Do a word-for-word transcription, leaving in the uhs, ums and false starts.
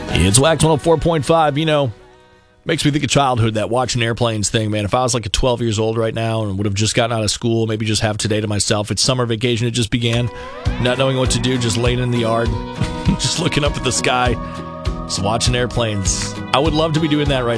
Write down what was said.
It's Wax one oh four point five. You know, makes me think of childhood, that watching airplanes thing, man. If I was like a twelve years old right now and would have just gotten out of school, maybe just have today to myself. It's summer vacation. It just began. Not knowing what to do, just laying in the yard, just looking up at the sky, just watching airplanes. I would love to be doing that right